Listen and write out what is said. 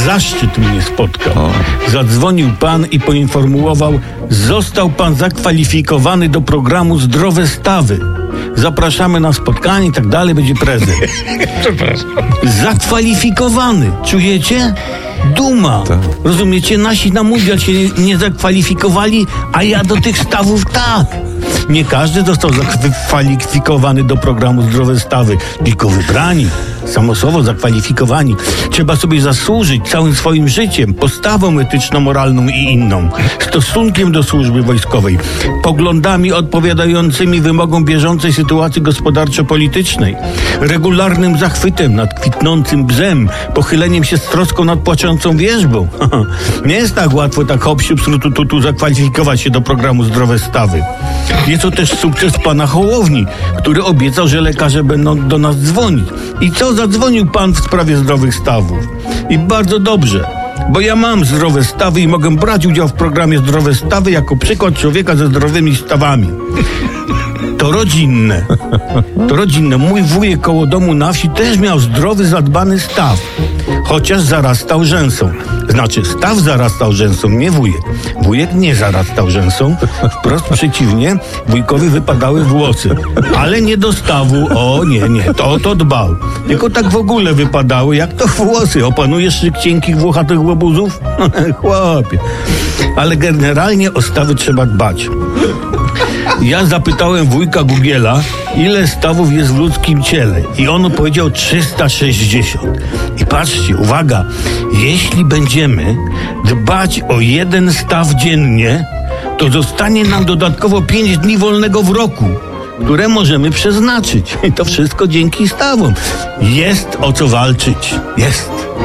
zaszczyt mnie spotkał. Zadzwonił pan i poinformował, został pan zakwalifikowany do programu Zdrowe Stawy. Zapraszamy na spotkanie i tak dalej, będzie prezent. Przepraszam. Zakwalifikowany, czujecie? Duma. Tak. Rozumiecie? Nasi na mundial się nie zakwalifikowali, a ja do tych stawów tak. Nie każdy został zakwalifikowany do programu Zdrowe Stawy, tylko wybrani, samosłowo zakwalifikowani. Trzeba sobie zasłużyć całym swoim życiem, postawą etyczno-moralną i inną, stosunkiem do służby wojskowej, poglądami odpowiadającymi wymogom bieżącej sytuacji gospodarczo-politycznej, regularnym zachwytem nad kwitnącym bzem, pochyleniem się z troską nad płaczącą wierzbą. Nie jest tak łatwo tak hop-siup tu zakwalifikować się do programu Zdrowe Stawy. Jest to też sukces pana Hołowni, który obiecał, że lekarze będą do nas dzwonić. I co? Zadzwonił pan w sprawie zdrowych stawów. I bardzo dobrze, bo ja mam zdrowe stawy i mogę brać udział w programie Zdrowe Stawy jako przykład człowieka ze zdrowymi stawami. To rodzinne. To rodzinne. Mój wujek koło domu na wsi też miał zdrowy, zadbany staw. Chociaż zarastał rzęsą. Znaczy, staw zarastał rzęsą, nie wujek. Wujek nie zarastał rzęsą. Wprost przeciwnie, wujkowi wypadały włosy. Ale nie do stawu. O nie, to dbał. Tylko tak w ogóle wypadały, jak to włosy. Opanujesz szyk cienkich, włochatych łobuzów? Chłopie. Ale generalnie o stawy trzeba dbać. Ja zapytałem wujka Gugiela, ile stawów jest w ludzkim ciele. I on powiedział 360. I patrzcie, uwaga, jeśli będziemy dbać o 1 staw dziennie, to zostanie nam dodatkowo 5 dni wolnego w roku, które możemy przeznaczyć. I to wszystko dzięki stawom. Jest o co walczyć. Jest.